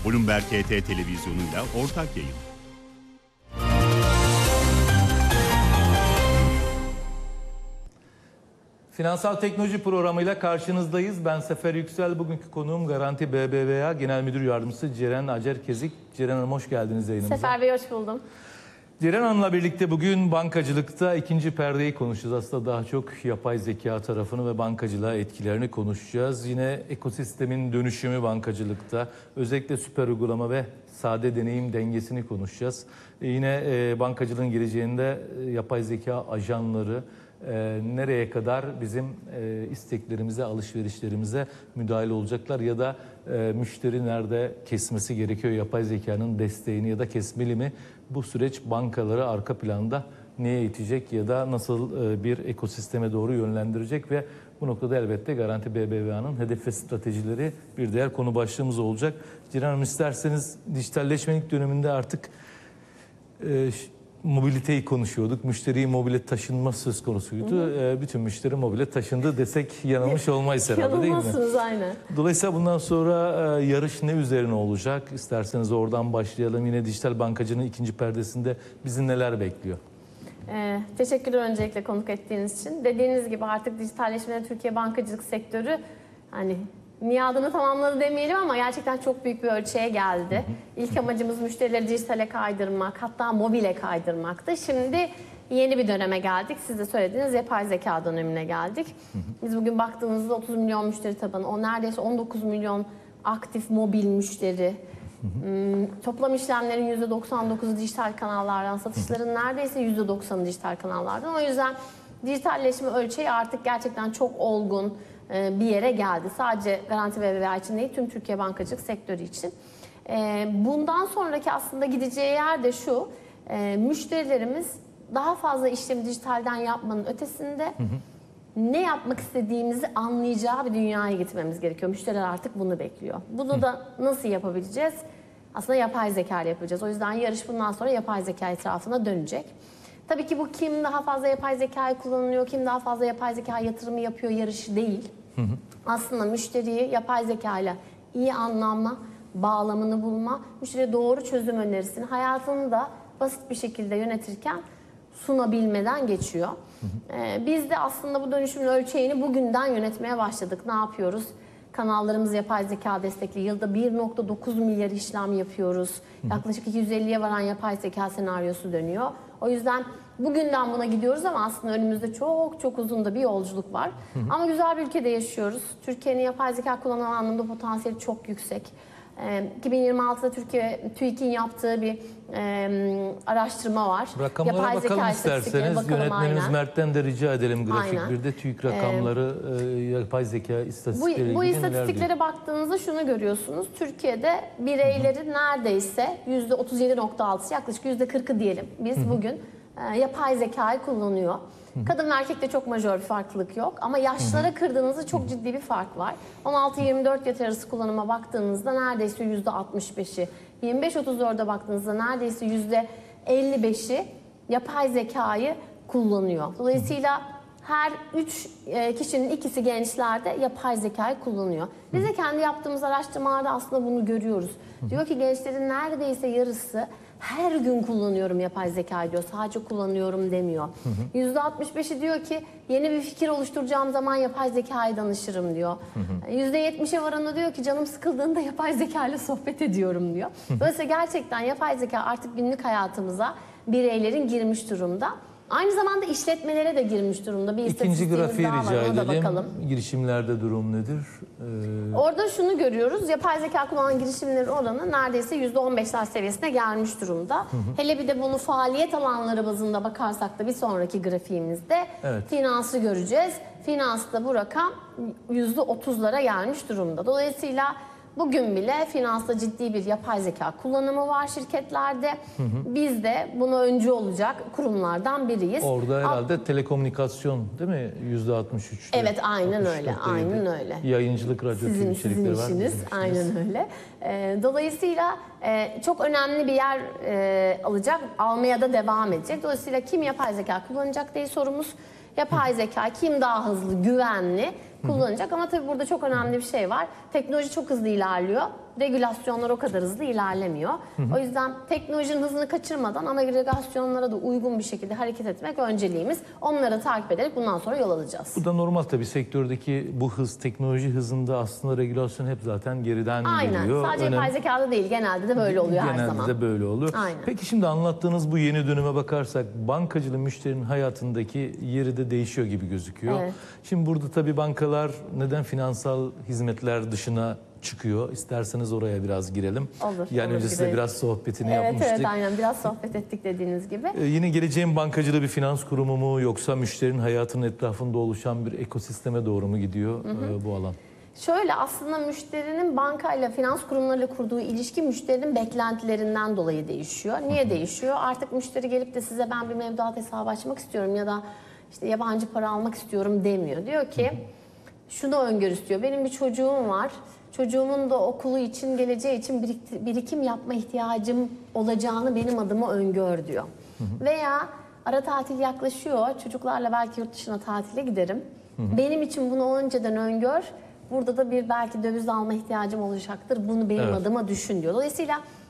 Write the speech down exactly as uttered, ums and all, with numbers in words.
Bloomberg H T televizyonuyla ortak yayın. Finansal Teknoloji programıyla karşınızdayız. Ben Sefer Yüksel. Bugünkü konuğum Garanti B B V A Genel Müdür Yardımcısı Ceren Acer-Kezik. Ceren Hanım hoş geldiniz yayınımıza. Sefer Bey hoş buldum. Ceren Hanım'la birlikte bugün bankacılıkta ikinci perdeyi konuşacağız. Aslında daha çok yapay zeka tarafını ve bankacılığa etkilerini konuşacağız. Yine ekosistemin dönüşümü bankacılıkta, özellikle süper uygulama ve sade deneyim dengesini konuşacağız. E yine e, bankacılığın geleceğinde e, yapay zeka ajanları e, nereye kadar bizim e, isteklerimize, alışverişlerimize müdahale olacaklar ya da e, müşteri nerede kesmesi gerekiyor yapay zekanın desteğini ya da kesmeli mi? Bu süreç bankaları arka planda neye itecek ya da nasıl bir ekosisteme doğru yönlendirecek ve bu noktada elbette Garanti B B V A'nın hedef ve stratejileri bir diğer konu başlığımız olacak. Ceren Hanım, isterseniz dijitalleşme ilk döneminde artık e, mobiliteyi konuşuyorduk. Müşteriyi mobile taşınma söz konusuydu. Hı hı. E, bütün müşteri mobile taşındı desek yanılmış olmayız herhalde, değil mi? Yanılmazsınız aynen. Dolayısıyla bundan sonra e, yarış ne üzerine olacak? İsterseniz oradan başlayalım. Yine dijital bankacının ikinci perdesinde bizi neler bekliyor? Ee, teşekkürler öncelikle konuk ettiğiniz için. Dediğiniz gibi artık dijitalleşmede Türkiye bankacılık sektörü hani miadını tamamladı demeyelim ama gerçekten çok büyük bir ölçüye geldi. Hı hı. İlk amacımız müşterileri dijitale kaydırmak, hatta mobile kaydırmaktı. Şimdi yeni bir döneme geldik. Siz de söylediğiniz yapay zeka dönemine geldik. Hı hı. Biz bugün baktığımızda otuz milyon müşteri tabanı, o neredeyse on dokuz milyon aktif mobil müşteri. Hı hı. Toplam işlemlerin yüzde doksan dokuzu dijital kanallardan, satışların hı hı. neredeyse yüzde doksanı dijital kanallardan. O yüzden dijitalleşme ölçeği artık gerçekten çok olgun bir yere geldi. Sadece Garanti B B V A için değil, tüm Türkiye bankacılık sektörü için. Bundan sonraki aslında gideceği yer de şu, müşterilerimiz daha fazla işlemi dijitalden yapmanın ötesinde hı hı. ne yapmak istediğimizi anlayacağı bir dünyaya gitmemiz gerekiyor. Müşteriler artık bunu bekliyor. Bunu da nasıl yapabileceğiz? Aslında yapay zeka ile yapacağız. O yüzden yarış bundan sonra yapay zeka etrafına dönecek. Tabii ki bu kim daha fazla yapay zekayı kullanıyor, kim daha fazla yapay zeka yatırımı yapıyor yarışı değil. Hı hı. Aslında müşteriyi yapay zeka ile iyi anlama, bağlamını bulma, müşteriye doğru çözüm önerisini hayatını da basit bir şekilde yönetirken sunabilmeden geçiyor. Hı hı. Ee, biz de aslında bu dönüşümün ölçeğini bugünden yönetmeye başladık. Ne yapıyoruz? Kanallarımız yapay zeka destekli. Yılda bir nokta dokuz milyar işlem yapıyoruz. Hı hı. Yaklaşık iki yüz elliye varan yapay zeka senaryosu dönüyor. O yüzden bugünden buna gidiyoruz ama aslında önümüzde çok çok uzun da bir yolculuk var. Hı hı. Ama güzel bir ülkede yaşıyoruz. Türkiye'nin yapay zeka kullanımı anlamında potansiyeli çok yüksek. iki bin yirmi altıda Türkiye TÜİK'in yaptığı bir e, araştırma var. Rakamlara yapay bakalım zeka isterseniz. bakalım, Yönetmenimiz aynen. Mert'ten de rica edelim grafik Aynen. bir de TÜİK rakamları, ee, yapay zeka istatistikleri. Bu, bu istatistiklere baktığınızda şunu görüyorsunuz. Türkiye'de bireylerin neredeyse yüzde otuz yedi nokta altısı, yaklaşık yüzde kırkı diyelim. Biz Hı-hı. bugün e, yapay zekayı kullanıyor. Hı-hı. Kadın ve erkekte çok majör bir farklılık yok ama yaşlara Hı-hı. kırdığınızda çok ciddi bir fark var. on altı yirmi dört yaş arası kullanıma baktığınızda neredeyse yüzde altmış beşi, yirmi beş otuz dörde baktığınızda neredeyse yüzde elli beşi yapay zekayı kullanıyor. Dolayısıyla her üç kişinin ikisi gençlerde yapay zekayı kullanıyor. Biz de kendi yaptığımız araştırmalarda aslında bunu görüyoruz. Diyor ki gençlerin neredeyse yarısı her gün kullanıyorum yapay zekayı diyor. Sadece kullanıyorum demiyor. yüzde altmış beşi diyor ki yeni bir fikir oluşturacağım zaman yapay zekaya danışırım diyor. yüzde yetmişe varanı diyor ki canım sıkıldığında yapay zeka ile sohbet ediyorum diyor. Dolayısıyla gerçekten yapay zeka artık günlük hayatımıza bireylerin girmiş durumda. Aynı zamanda işletmelere de girmiş durumda. Bir İkinci grafiği daha rica var, ona da edelim. bakalım. Girişimlerde durum nedir? Ee... Orada şunu görüyoruz. Yapay zeka kullanan girişimlerin oranı neredeyse yüzde on beşler seviyesine gelmiş durumda. Hı hı. Hele bir de bunu faaliyet alanları bazında bakarsak da bir sonraki grafiğimizde evet. finansı göreceğiz. Finansta bu rakam yüzde otuzlara gelmiş durumda. Dolayısıyla bugün bile finansta ciddi bir yapay zeka kullanımı var şirketlerde. Hı hı. Biz de buna öncü olacak kurumlardan biriyiz. Orada herhalde A komünikasyon değil mi? yüzde altmış üç. Evet, aynen öyle. Aynen öyle. Yayıncılık, radyo sizin, içerikleri var. Sizin işiniz. Aynen öyle. E, dolayısıyla e, çok önemli bir yer e, alacak, almaya da devam edecek. Dolayısıyla kim yapay zeka kullanacak diye sorumuz. Yapay zeka kim daha hızlı, güvenli kullanacak ama tabii burada çok önemli bir şey var. Teknoloji çok hızlı ilerliyor. regülasyonlar o kadar hızlı ilerlemiyor. Hı hı. O yüzden teknolojinin hızını kaçırmadan ama regülasyonlara da uygun bir şekilde hareket etmek önceliğimiz. Onları takip ederek bundan sonra yol alacağız. Bu da normal tabii, sektördeki bu hız, teknoloji hızında aslında regülasyon hep zaten geriden Aynen. geliyor. Sadece Önem... yapay zekada değil, genelde de böyle oluyor genelde her zaman. Genelde de böyle oluyor. Aynen. Peki şimdi anlattığınız bu yeni döneme bakarsak bankacılığın müşterinin hayatındaki yeri de değişiyor gibi gözüküyor. Evet. Şimdi burada tabii bankalar neden finansal hizmetler dışına çıkıyor? İsterseniz oraya biraz girelim. Olur. Yani olur, öncesinde gidelim. biraz sohbetini evet, yapmıştık. Evet aynen biraz sohbet ettik dediğiniz gibi. Ee, yine geleceğin bankacılığı bir finans kurumu mu, yoksa müşterinin hayatının etrafında oluşan bir ekosisteme doğru mu gidiyor hı hı. E, bu alan? Şöyle, aslında müşterinin bankayla, finans kurumlarıyla kurduğu ilişki müşterinin beklentilerinden dolayı değişiyor. Niye değişiyor? Artık müşteri gelip de size ben bir mevduat hesabı açmak istiyorum ya da işte yabancı para almak istiyorum demiyor. Diyor ki şunu öngör istiyor. Benim bir çocuğum var. Çocuğumun da okulu için, geleceği için birikim yapma ihtiyacım olacağını benim adıma öngör diyor. Hı hı. Veya ara tatil yaklaşıyor. Çocuklarla belki yurt dışına tatile giderim. Hı hı. Benim için bunu önceden öngör. Burada da bir belki döviz alma ihtiyacım olacaktır. Bunu benim evet. adıma düşün diyor. Dolayısıyla